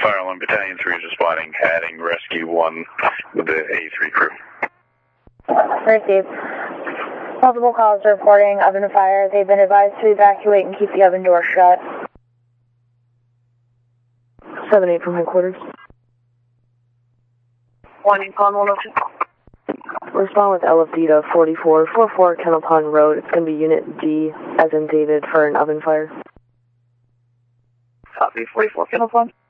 Fire Alarm Battalion 3 is responding, adding Rescue 1 with the A3 crew. Received. Multiple calls reporting oven fire. They've been advised to evacuate and keep the oven door shut. 7-8 from headquarters. 1 call 102. Respond with LFD to 4444 Kennel Pond Road. It's going to be Unit D, as in David, for an oven fire. Copy, 44 Kennel Pond.